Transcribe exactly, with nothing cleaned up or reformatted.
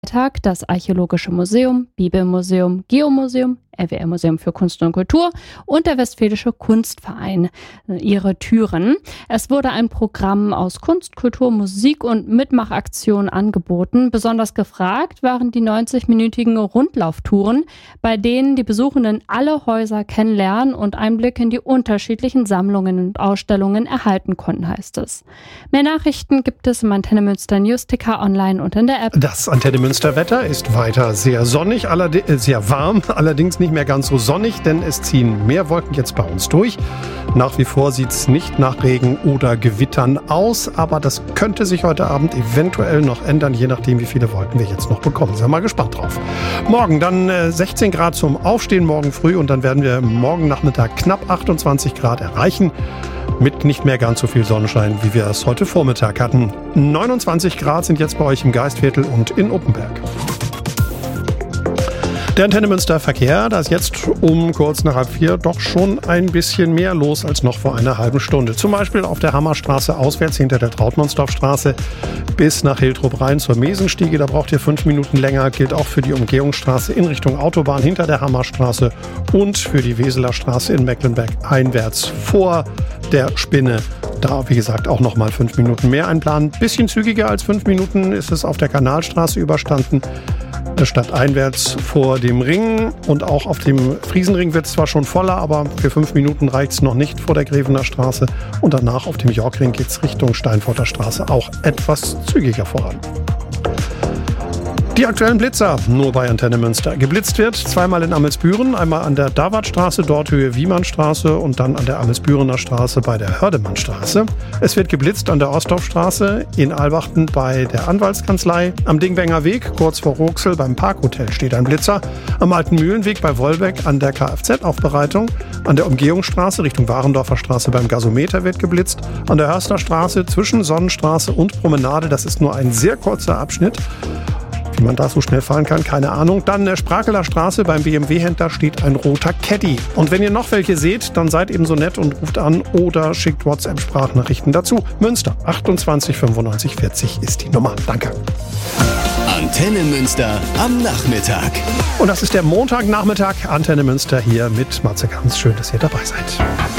Tag das Archäologische Museum, Bibelmuseum, Geomuseum, R W R-Museum für Kunst und Kultur und der Westfälische Kunstverein ihre Türen. Es wurde ein Programm aus Kunst, Kultur, Musik und Mitmachaktionen angeboten. Besonders gefragt waren die neunzig-minütigen Rundlauftouren, bei denen die Besuchenden alle Häuser kennenlernen und Einblick in die unterschiedlichen Sammlungen und Ausstellungen erhalten konnten, heißt es. Mehr Nachrichten gibt es im Antenne Münster Newsticker online und in der App. Das Antenne Münster Wetter ist weiter sehr sonnig, allerdings sehr warm, allerdings nicht mehr ganz so sonnig, denn es ziehen mehr Wolken jetzt bei uns durch. Nach wie vor sieht es nicht nach Regen oder Gewittern aus, aber das könnte sich heute Abend eventuell noch ändern, je nachdem, wie viele Wolken wir jetzt noch bekommen. Sind wir mal gespannt drauf. Morgen dann äh, sechzehn Grad zum Aufstehen, morgen früh, und dann werden wir morgen Nachmittag knapp achtundzwanzig Grad erreichen. Mit nicht mehr ganz so viel Sonnenschein, wie wir es heute Vormittag hatten. neunundzwanzig Grad sind jetzt bei euch im Geistviertel und in Uppenberg. Der Antenne Münster Verkehr, da ist jetzt um kurz nach halb vier doch schon ein bisschen mehr los als noch vor einer halben Stunde. Zum Beispiel auf der Hammerstraße auswärts hinter der Trautmannsdorfstraße bis nach Hiltrup rein zur Mesenstiege. Da braucht ihr fünf Minuten länger. Gilt auch für die Umgehungsstraße in Richtung Autobahn hinter der Hammerstraße und für die Weseler Straße in Mecklenburg einwärts vor der Spinne. Da, wie gesagt, auch noch mal fünf Minuten mehr einplanen. Bisschen zügiger als fünf Minuten ist es auf der Kanalstraße überstanden. Stadteinwärts vor dem Ring, und auch auf dem Friesenring wird es zwar schon voller, aber für fünf Minuten reicht es noch nicht vor der Grevener Straße, und danach auf dem Yorkring geht es Richtung Steinfurter Straße auch etwas zügiger voran. Die aktuellen Blitzer nur bei Antenne Münster. Geblitzt wird zweimal in Amelsbüren, einmal an der Davartstraße, dort Höhe Wiemannstraße, und dann an der Amelsbürener Straße bei der Hördemannstraße. Es wird geblitzt an der Ostdorfstraße, in Albachten bei der Anwaltskanzlei, am Dingwenger Weg, kurz vor Roxel beim Parkhotel steht ein Blitzer, am Alten Mühlenweg bei Wolbeck an der Kfz-Aufbereitung, an der Umgehungsstraße Richtung Warendorfer Straße beim Gasometer wird geblitzt, an der Hörsterstraße zwischen Sonnenstraße und Promenade, das ist nur ein sehr kurzer Abschnitt. Wie man da so schnell fahren kann, keine Ahnung. Dann der Sprakeler Straße beim B M W-Händler steht ein roter Caddy. Und wenn ihr noch welche seht, dann seid eben so nett und ruft an oder schickt WhatsApp-Sprachnachrichten dazu. Münster achtundzwanzig fünfundneunzig vierzig ist die Nummer. Danke. Antenne Münster am Nachmittag. Und das ist der Montagnachmittag. Antenne Münster hier mit Matze Ganz. Schön, dass ihr dabei seid.